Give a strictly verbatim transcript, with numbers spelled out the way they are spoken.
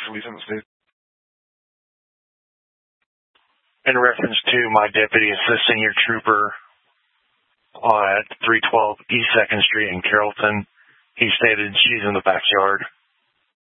police in the state. In reference to my deputy assisting your trooper at three twelve East second Street in Carrollton, he stated she's in the backyard.